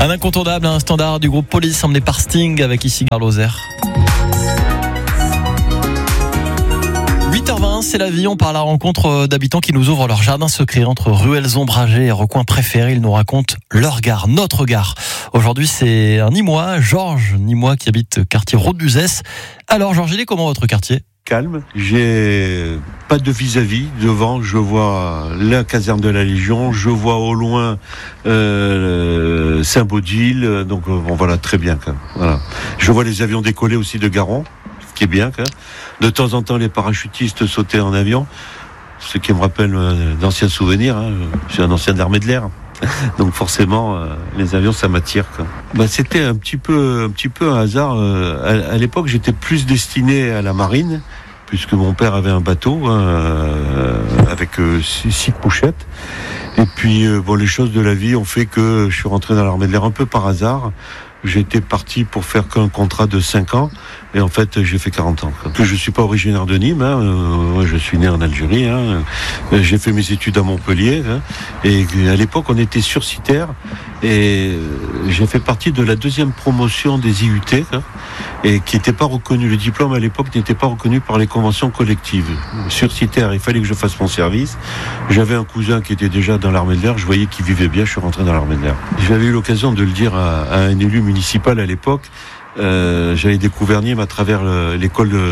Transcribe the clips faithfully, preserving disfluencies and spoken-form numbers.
Un incontournable, un standard du groupe Police emmené par Sting avec ici Gare Lozère. huit heures vingt, c'est la vie. On part à la rencontre d'habitants qui nous ouvrent leur jardin secret entre ruelles ombragées et recoins préférés. Ils nous racontent leur gare, notre gare. Aujourd'hui, c'est un Nîmois, Georges Nîmois, qui habite quartier Route d'Uzès. Alors, Georges, il est comment votre quartier ? Calme, j'ai pas de vis-à-vis. Devant, je vois la caserne de la Légion, je vois au loin euh, Saint-Baudile, donc bon voilà, très bien quand même. Voilà. Je vois les avions décoller aussi de Garon, ce qui est bien quand même. De temps en temps, les parachutistes sautaient en avion, ce qui me rappelle euh, d'anciens souvenirs. Hein. Je suis un ancien de l'armée de l'air. Donc forcément, euh, les avions, ça m'attire. Quoi. Bah, c'était un petit peu, un petit peu un hasard. Euh, à, à l'époque, j'étais plus destiné à la marine, puisque mon père avait un bateau hein, euh, avec euh, six, six couchettes. Et puis, euh, bon, les choses de la vie ont fait que je suis rentré dans l'armée de l'air un peu par hasard. J'étais parti pour faire qu'un contrat de cinq ans, et en fait, j'ai fait quarante ans. Quoi. Que je suis pas originaire de Nîmes, hein, euh, je suis né en Algérie, hein, euh, j'ai fait mes études à Montpellier, hein, et à l'époque, on était sursitaire, et j'ai fait partie de la deuxième promotion des I U T, hein, et qui n'était pas reconnu, le diplôme à l'époque n'était pas reconnu par les conventions collectives. Sursitaire, il fallait que je fasse mon service. J'avais un cousin qui était déjà dans l'armée de l'air, je voyais qu'il vivait bien, je suis rentré dans l'armée de l'air. J'avais eu l'occasion de le dire à, à un élu municipal à l'époque. Euh, j'avais découvert Nîmes à travers le, l'école de,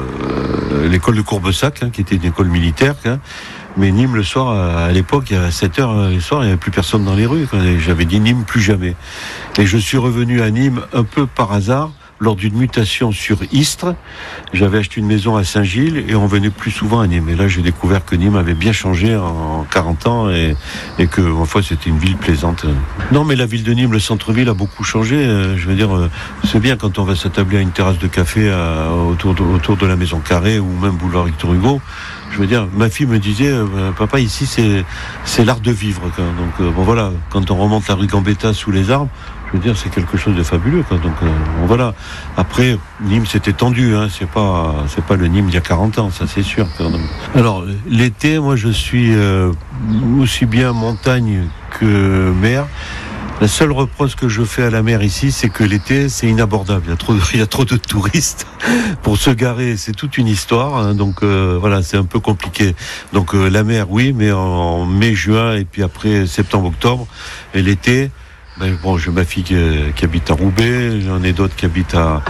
euh, l'école de Courbessac, hein, qui était une école militaire. Hein. Mais Nîmes, le soir, à, à l'époque, à sept heures le soir, il n'y avait plus personne dans les rues. Quoi. J'avais dit Nîmes, plus jamais. Et je suis revenu à Nîmes un peu par hasard, lors d'une mutation sur Istres. J'avais acheté une maison à Saint-Gilles et on venait plus souvent à Nîmes. Et là, j'ai découvert que Nîmes avait bien changé en quarante ans et, et que, ma foi, c'était une ville plaisante. Non, mais la ville de Nîmes, le centre-ville a beaucoup changé. Je veux dire, c'est bien quand on va s'attabler à une terrasse de café à, autour, de, autour de la Maison Carrée ou même boulevard Victor Hugo. Je veux dire, ma fille me disait, euh, papa, ici, c'est, c'est l'art de vivre. Quoi. Donc, euh, bon, voilà, quand on remonte la rue Gambetta sous les arbres, je veux dire, c'est quelque chose de fabuleux, quoi. Donc, euh, bon, voilà. Après, Nîmes s'est étendu, hein. C'est pas, c'est pas le Nîmes d'il y a quarante ans, ça, c'est sûr. Quoi. Donc, alors, l'été, moi, je suis euh, aussi bien montagne que mer. La seule reproche que je fais à la mer ici, c'est que l'été, c'est inabordable. Il y a trop de, il y a trop de touristes. Pour se garer, c'est toute une histoire. Hein. Donc, euh, voilà, c'est un peu compliqué. Donc, euh, la mer, oui, mais en mai, juin, et puis après, septembre, octobre. Et l'été, ben, bon, j'ai ma fille qui, qui habite à Roubaix, j'en ai d'autres qui habitent à,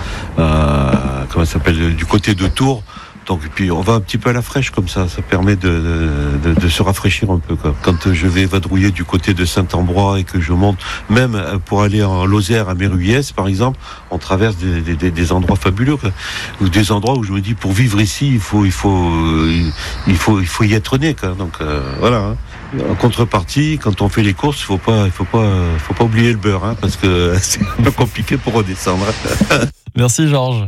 à comment ça s'appelle, du côté de Tours. Donc, et puis on va un petit peu à la fraîche comme ça, ça permet de, de, de se rafraîchir un peu. Quoi. Quand je vais vadrouiller du côté de Saint-Ambrois et que je monte, même pour aller en Lozère à Méruyès par exemple, on traverse des, des, des endroits fabuleux, quoi. Ou des endroits où je me dis pour vivre ici, il faut, il faut, il faut, il faut y être né. Quoi. Donc euh, voilà. Hein. En contrepartie, quand on fait les courses, il faut pas, il faut pas, faut pas oublier le beurre, hein, parce que c'est un peu compliqué pour redescendre. Merci Georges.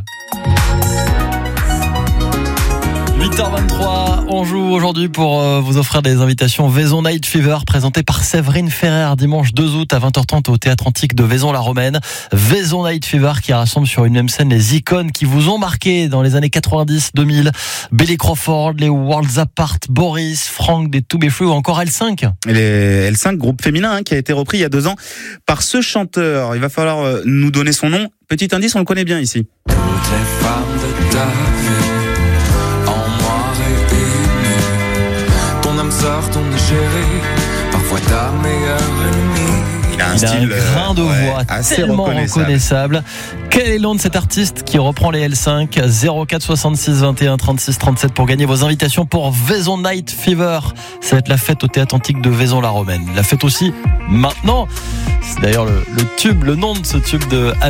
huit heures vingt-trois, on joue aujourd'hui pour euh, vous offrir des invitations Vaison Night Fever présentée par Séverine Ferrer dimanche deux août à vingt heures trente au Théâtre Antique de Vaison-la-Romaine. Vaison Night Fever qui rassemble sur une même scène les icônes qui vous ont marqué dans les années quatre-vingt-dix deux mille. Billy Crawford, les Worlds Apart, Boris, Franck des To Be Free ou encore L cinq. Les L cinq, groupe féminin hein, qui a été repris il y a deux ans par ce chanteur. Il va falloir euh, nous donner son nom. Petit indice, on le connaît bien ici. Toutes les femmes de ta vie. Sœur, ton égérie, parfois ta meilleure ennemie. Il a un, Il style, a un grain de ouais, voix assez tellement reconnaissable. reconnaissable. Quel est le nom de cet artiste qui reprend les L cinq? zéro quatre soixante-six vingt et un trente-six trente-sept pour gagner vos invitations pour Vaison Night Fever. Ça va être la fête au Théâtre Antique de Vaison-la-Romaine. La fête aussi maintenant. C'est d'ailleurs le, le tube, le nom de ce tube de